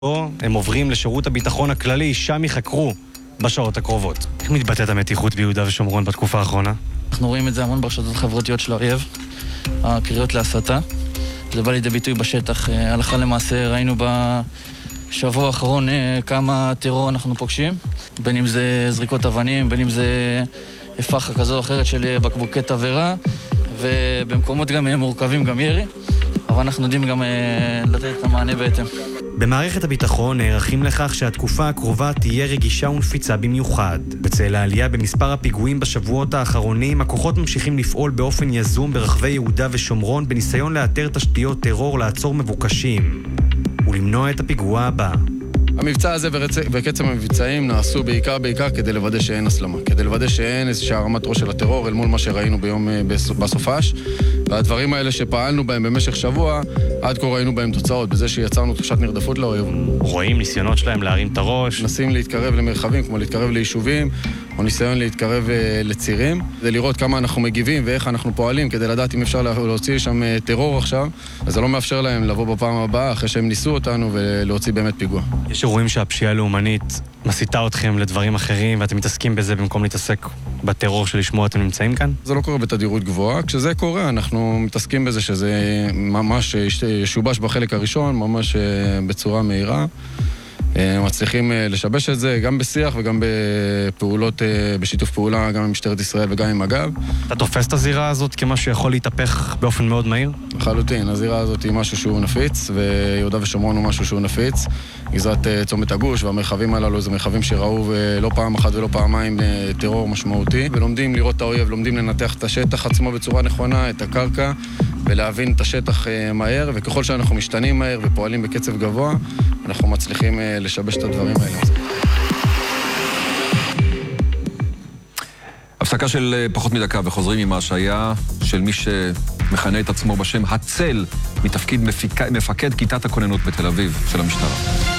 הם עוברים לשירות הביטחון הכללי, שם יחקרו בשעות הקרובות. איך מתבטאת המתיחות ביהודה ושומרון בתקופה האחרונה? אנחנו רואים את זה המון ברשתות חברתיות של האויב, הקריאות להסתה. זה בא לידי ביטוי בשטח. הלכה למעשה ראינו בשבוע האחרון כמה טרור אנחנו פוגשים, בין אם זה זריקות אבנים, בין אם זה הפחה כזו או אחרת של בקבוקי תבערה, ובמקומות גם מורכבים גם ירי, אבל אנחנו יודעים גם לתת את המענה בהתאם. במערכת הביטחון נערכים לכך שהתקופה הקרובה תהיה רגישה ונפיצה במיוחד. בצל העלייה במספר הפיגועים בשבועות האחרונים, הכוחות ממשיכים לפעול באופן יזום ברחבי יהודה ושומרון בניסיון לאתר תשתיות טרור, לעצור מבוקשים ולמנוע את הפיגוע הבא. המבצע הזה וקצב המבצעים נעשו בעיקר כדי לוודא שאין הסלמה, כדי לוודא שאין איזושהי הרמת ראש של הטרור אל מול מה שראינו בסופש, והדברים האלה שפעלנו בהם במשך שבוע, עד כה ראינו בהם תוצאות, בזה שיצרנו תחושת נרדפות לאויב. רואים ניסיונות שלהם להרים את הראש. נסים להתקרב למרחבים, כמו להתקרב ליישובים, או ניסיון להתקרב לצירים, כדי לראות כמה אנחנו מגיבים ואיך אנחנו פועלים, כדי לדעת אם אפשר להוציא שם טרור עכשיו, אז זה לא מאפשר להם לבוא בפעם הבאה, אחרי שהם ניסו אותנו ולהוציא באמת פיגוע. יש אירועים שהפשיעה הלאומנית מסיתה אתכם לדברים אחרים, ואתם מתעסקים בזה במקום להתעסק בטרור שלשמו אתם נמצאים כאן? זה לא קורה בתדירות גבוהה. כשזה קורה, אנחנו מתעסקים בזה שזה ממש ישובש בחלק הראשון, ממש בצורה מהירה. מצליחים לשבש את זה גם בשיח וגם בפעולות, בשיתוף פעולה, גם עם משטרת ישראל וגם עם מג"ב. אתה תופס את הזירה הזאת כמה שיכול להתהפך באופן מאוד מהיר? לחלוטין, הזירה הזאת היא משהו שהוא נפיץ, ויהודה ושומרון הוא משהו שהוא נפיץ. גזרת צומת הגוש והמרחבים הללו זה מרחבים שראו לא פעם אחת ולא פעמיים טרור משמעותי, ולומדים לראות את האויב, לומדים לנתח את השטח עצמו בצורה נכונה, את הקרקע, ולהבין את השטח מהר, וככל שאנחנו משתנים מהר ופועלים בקצב גבוה, אנחנו מצליחים לשבש את הדברים האלה. הפסקה של פחות מדקה וחוזרים עם ההשעיה של מי שמכנה את עצמו בשם הצל מתפקיד מפקד כיתת הכוננות בתל אביב של המשטרה.